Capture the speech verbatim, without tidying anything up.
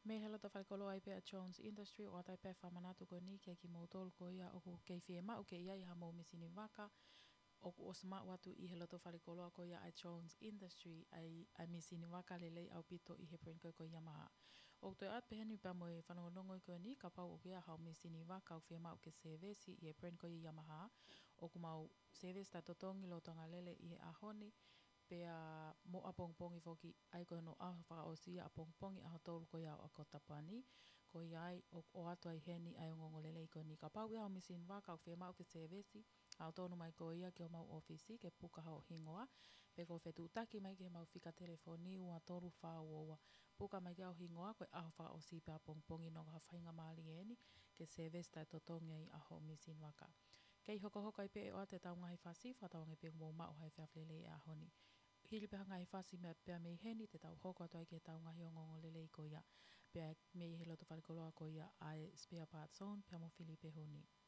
Me helo ta whalikolo ai pe a Jones Industry o atai pe whamanatu ko ni ke ki mōtolu ko ia o ku kei whie mau ke ia i ha mō misini waka o ku osma watu i helo ta whalikolo ko ia a Jones Industry ai a misini waka lelei au pito i he prinko ko ia maha. O toi at peheni pa mo e whanongonongo ko ni ka pau o kia hao misini waka au whie mau ke sevesi i he prinko i ia maha o ku mau seves ta totongi lo tonga lele i he ahoni pea mo a pongpongi foki ai ko no a wha o sia a pongpongi a tolu ko iau a ko tapani ko iai o, o ato ai heni ai o ngongo lele ko ni ka pau ia o misin waka au whia mau ke sevesi a tonu mai ko ia ke o mau ofisi ke puka hao hingoa pe ko whetu taki mai ke mau whika telefoni ua tolu wha ua puka mai ke au hingoa ko a wha o si pe a pongpongi no ka whainga maali eni ke seves tai totongi ai a ho misin waka. Kei hoko hoko i pe e o te tau ngahi whasi whatawangi pe mō mau hai whiawhlele e a honi. Hili peha ngai whasi mea pia mei heni te tau hoko atu ai ke tau ngahi o ngongo lele i ko ia. Pea mei he loto whalikoloa ko ia ai spare parts on pia mo Filipe honi.